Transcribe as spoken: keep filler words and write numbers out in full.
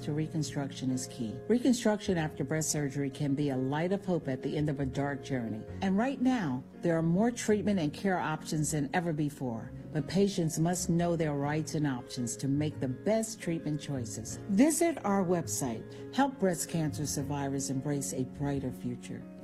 to reconstruction is key. Reconstruction after breast surgery can be a light of hope at the end of a dark journey. And right now, there are more treatment and care options than ever before. But patients must know their rights and options to make the best treatment choices. Visit our website. Help breast cancer survivors embrace a brighter future.